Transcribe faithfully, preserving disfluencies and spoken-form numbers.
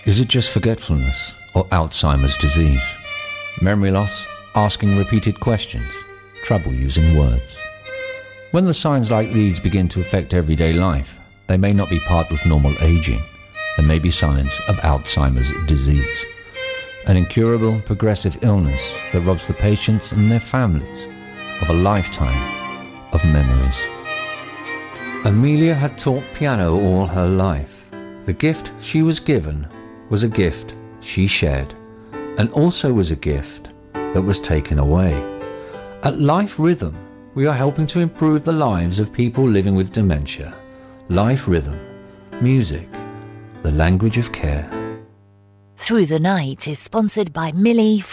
Is it just forgetfulness or Alzheimer's disease? Memory loss, asking repeated questions, trouble using words. When the signs like these begin to affect everyday life, they may not be part of normal aging. There may be signs of Alzheimer's disease, an incurable, progressive illness that robs the patients and their families of a lifetime of memories. Amelia had taught piano all her life. The gift she was given was a gift she shared, and also was a gift that was taken away. At Life Rhythm, we are helping to improve the lives of people living with dementia. Life Rhythm, music, the language of care. Through the Night is sponsored by Millie